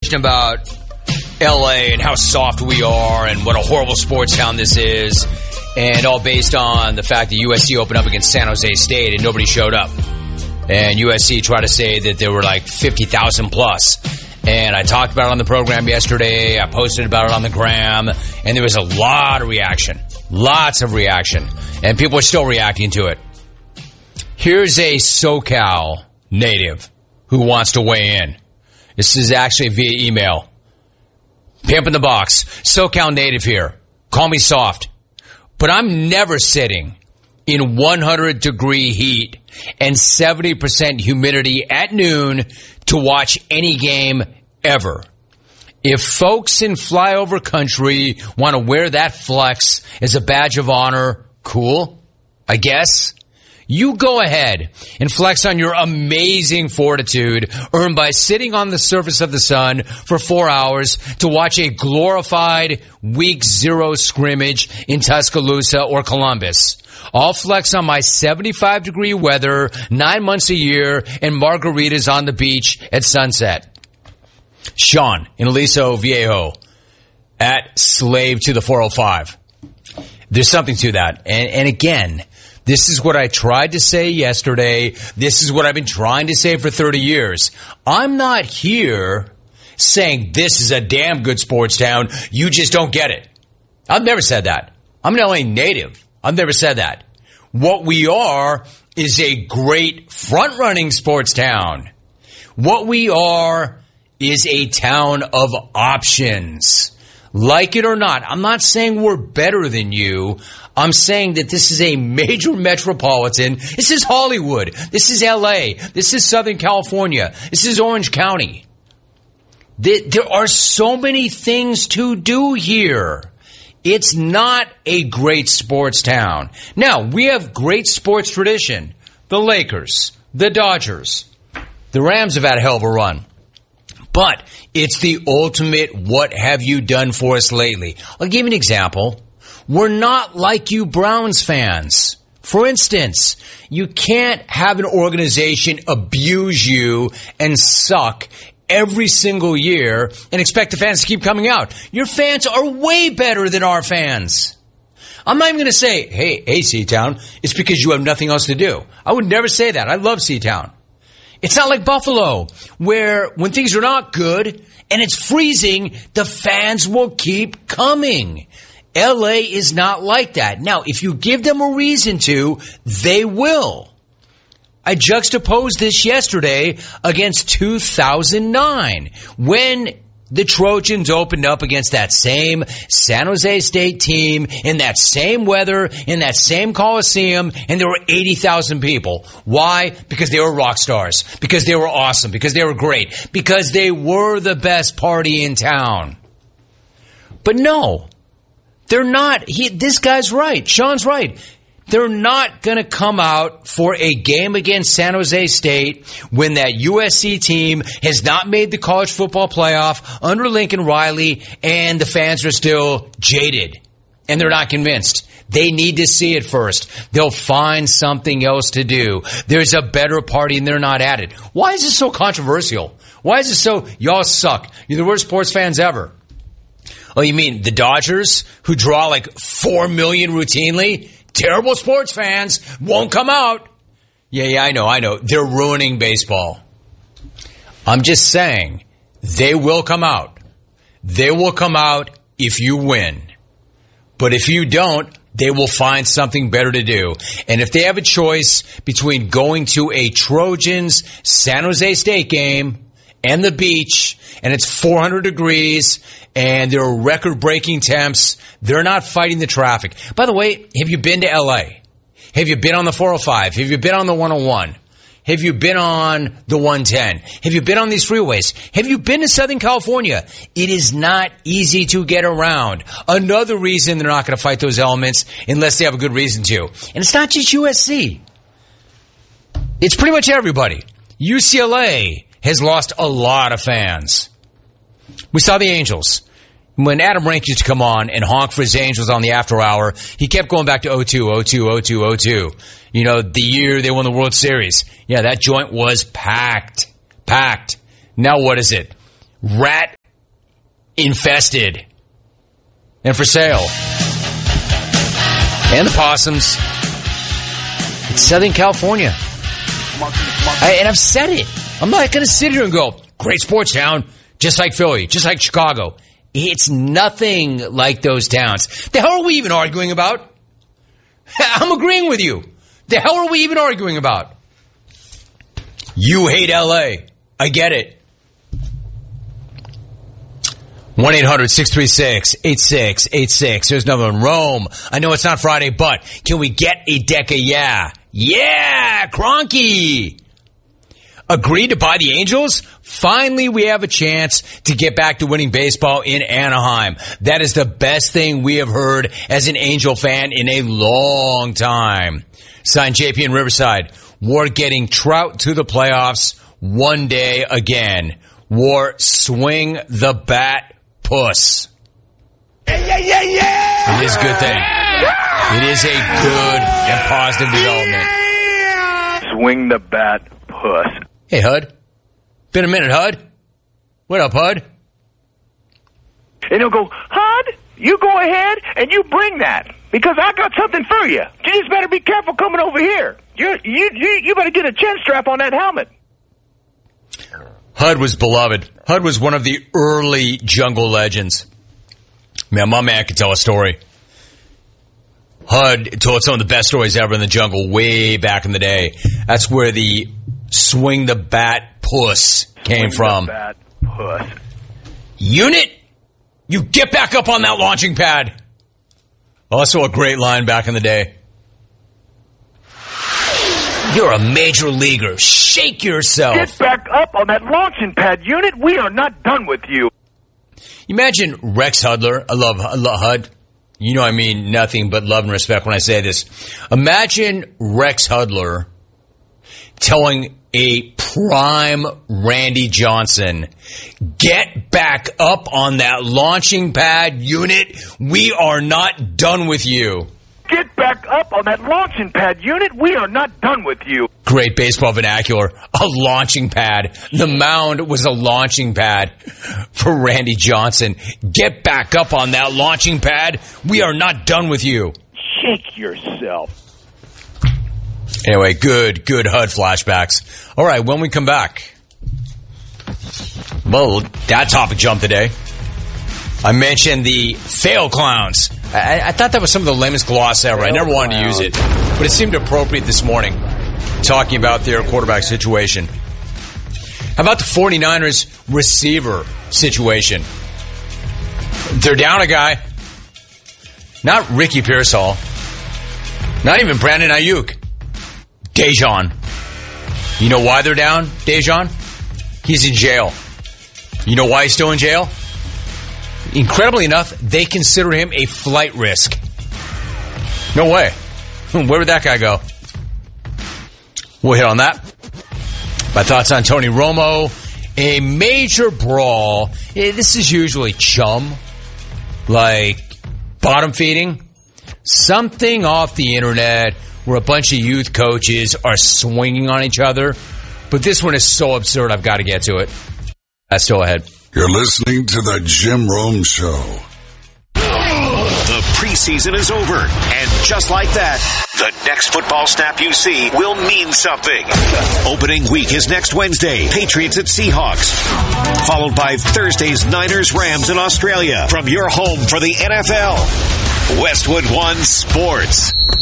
About LA and how soft we are and what a horrible sports town this is, and all based on the fact that USC opened up against San Jose State and nobody showed up. And USC tried to say that there were like 50,000 plus. And I talked about it on the program yesterday. I posted about it on the gram, and there was a lot of reaction. Lots of reaction. And people are still reacting to it. Here's a SoCal native who wants to weigh in. This is actually via email. Pimp in the box. SoCal native here. Call me soft. But I'm never sitting in 100-degree heat and 70% humidity at noon to watch any game ever. If folks in flyover country want to wear that flex as a badge of honor, cool, I guess. You go ahead and flex on your amazing fortitude earned by sitting on the surface of the sun for 4 hours to watch a glorified Week 0 scrimmage in Tuscaloosa or Columbus. I'll flex on my 75-degree weather 9 months a year and margaritas on the beach at sunset. Sean in Aliso Viejo at Slave to the 405. There's something to that. And again, this is what I tried to say yesterday. This is what I've been trying to say for 30 years. I'm not here saying this is a damn good sports town. You just don't get it. I've never said that. I'm an LA native. I've never said that. What we are is a great front-running sports town. What we are is a town of options. Like it or not, I'm not saying we're better than you. I'm saying that this is a major metropolitan. This is Hollywood. This is LA. This is Southern California. This is Orange County. There are so many things to do here. It's not a great sports town. Now, we have great sports tradition. The Lakers, the Dodgers, the Rams have had a hell of a run. But it's the ultimate what have you done for us lately. I'll give you an example. We're not like you Browns fans. For instance, you can't have an organization abuse you and suck every single year and expect the fans to keep coming out. Your fans are way better than our fans. I'm not even going to say, hey, C-Town, it's because you have nothing else to do. I would never say that. I love C-Town. It's not like Buffalo, where when things are not good and it's freezing, the fans will keep coming. LA is not like that. Now, if you give them a reason to, they will. I juxtaposed this yesterday against 2009, when the Trojans opened up against that same San Jose State team in that same weather, in that same Coliseum, and there were 80,000 people. Why? Because they were rock stars. Because they were awesome. Because they were great. Because they were the best party in town. But no, they're not. This guy's right. Sean's right. They're not going to come out for a game against San Jose State when that USC team has not made the college football playoff under Lincoln Riley and the fans are still jaded and they're not convinced. They need to see it first. They'll find something else to do. There's a better party and they're not at it. Why is this so controversial? Why is it so, y'all suck? You're the worst sports fans ever. Oh, you mean the Dodgers who draw like 4 million routinely? Terrible sports fans won't come out. Yeah, I know. They're ruining baseball. I'm just saying, they will come out. They will come out if you win. But if you don't, they will find something better to do. And if they have a choice between going to a Trojans San Jose State game and the beach, and it's 400 degrees, and there are record-breaking temps, they're not fighting the traffic. By the way, have you been to L.A.? Have you been on the 405? Have you been on the 101? Have you been on the 110? Have you been on these freeways? Have you been to Southern California? It is not easy to get around. Another reason they're not going to fight those elements unless they have a good reason to. And it's not just USC. It's pretty much everybody. UCLA has lost a lot of fans. We saw the Angels. When Adam Rank used to come on and honk for his Angels on the after hour, he kept going back to 02. You know, the year they won the World Series. Yeah, that joint was packed. Now what is it? Rat infested and for sale. And the possums. It's Southern California. And I've said it. I'm not going to sit here and go, great sports town, just like Philly, just like Chicago. It's nothing like those towns. The hell are we even arguing about? I'm agreeing with you. The hell are we even arguing about? You hate L.A. I get it. 1-800-636-8686. There's another one. Rome. I know it's not Friday, but can we get a deck of yeah? Yeah, Kroenke. Agreed to buy the Angels? Finally, we have a chance to get back to winning baseball in Anaheim. That is the best thing we have heard as an Angel fan in a long time. Signed JP in Riverside. War getting Trout to the playoffs one day again. War swing the bat puss. Yeah. It is a good thing. It is a good and positive development. Swing the bat puss. Hey, Hud. Been a minute, Hud. What up, Hud? And he'll go, Hud, you go ahead and you bring that because I got something for you. You just better be careful coming over here. You better get a chin strap on that helmet. Hud was beloved. Hud was one of the early jungle legends. Man, my man could tell a story. Hud told some of the best stories ever in the jungle way back in the day. That's where the swing the bat puss came from. The bat puss. Unit, you get back up on that launching pad. Also a great line back in the day. You're a major leaguer. Shake yourself. Get back up on that launching pad, Unit. We are not done with you. Imagine Rex Hudler. I love Hud. You know I mean nothing but love and respect when I say this. Imagine Rex Hudler telling a prime Randy Johnson, get back up on that launching pad, Unit. We are not done with you. Get back up on that launching pad, Unit. We are not done with you. Great baseball vernacular. A launching pad. The mound was a launching pad for Randy Johnson. Get back up on that launching pad. We are not done with you. Shake yourself. Anyway, good HUD flashbacks. All right, when we come back. Well, that topic jumped today. I mentioned the fail clowns. I thought that was some of the lamest gloss ever. I never wanted to use it, but it seemed appropriate this morning, talking about their quarterback situation. How about the 49ers receiver situation? They're down a guy. Not Ricky Pearsall. Not even Brandon Ayuk. Dejon. You know why they're down, Dejon? He's in jail. You know why he's still in jail? Incredibly enough, they consider him a flight risk. No way. Where would that guy go? We'll hit on that. My thoughts on Tony Romo. A major brawl. This is usually chum. Like bottom feeding. Something off the internet where a bunch of youth coaches are swinging on each other. But this one is so absurd, I've got to get to it. That's still ahead. You're listening to the Jim Rome Show. The preseason is over, and just like that, the next football snap you see will mean something. Opening week is next Wednesday, Patriots at Seahawks, followed by Thursday's Niners-Rams in Australia. From your home for the NFL, Westwood One Sports.